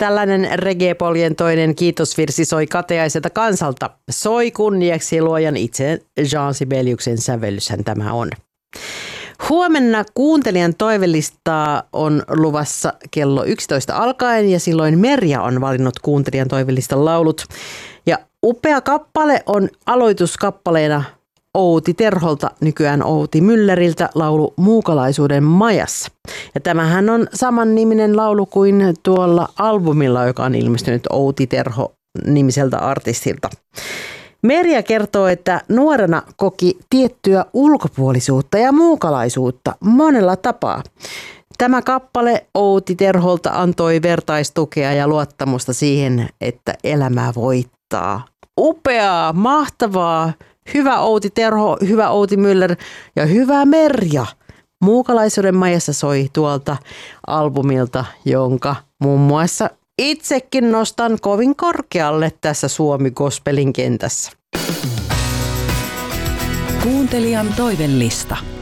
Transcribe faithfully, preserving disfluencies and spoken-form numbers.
tällainen reggae-poljentoinen kiitosvirsi soi kateaiselta kansalta. Soi kunniaksi luojan itse Jean Sibeliuksen sävellyshän tämä on. Huomenna kuuntelijan toivelistaa on luvassa kello yksitoista alkaen ja silloin Merja on valinnut kuuntelijan toivelistan laulut. Ja upea kappale on aloituskappaleena Outi Terholta, nykyään Outi Mülleriltä, laulu Muukalaisuuden majassa. Ja tämähän on saman niminen laulu kuin tuolla albumilla, joka on ilmestynyt Outi Terho nimiseltä artistilta. Merja kertoo, että nuorena koki tiettyä ulkopuolisuutta ja muukalaisuutta monella tapaa. Tämä kappale Outi Terholta antoi vertaistukea ja luottamusta siihen, että elämä voittaa. Upeaa, mahtavaa, hyvä Outi Terho, hyvä Outi Müller ja hyvä Merja. Muukalaisuuden majassa soi tuolta albumilta, jonka muun muassa itsekin nostan kovin korkealle tässä Suomi-gospelin kentässä. Kuuntelijan toivelista.